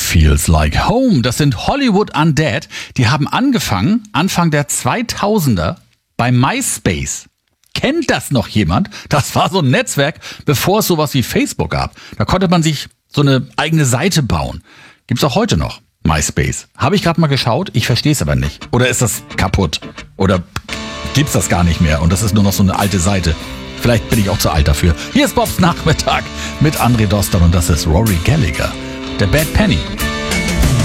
Feels Like Home. Das sind Hollywood Undead. Die haben angefangen, Anfang der 2000er, bei MySpace. Kennt das noch jemand? Das war so ein Netzwerk, bevor es sowas wie Facebook gab. Da konnte man sich so eine eigene Seite bauen. Gibt's auch heute noch. MySpace. Habe ich gerade mal geschaut, ich verstehe es aber nicht. Oder ist das kaputt? Oder gibt's das gar nicht mehr und das ist nur noch so eine alte Seite? Vielleicht bin ich auch zu alt dafür. Hier ist Bobs Nachmittag mit André Dostern und das ist Rory Gallagher. Der Bad Penny.